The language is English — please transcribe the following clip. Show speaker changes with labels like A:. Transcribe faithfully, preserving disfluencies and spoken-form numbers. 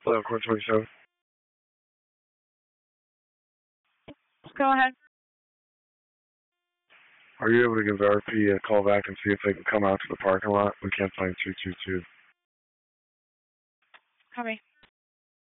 A: Hello, Court twenty-seven.
B: Go ahead.
A: Are you able to give the R P a call back and see if they can come out to the parking lot? We can't find two two two.
B: Copy.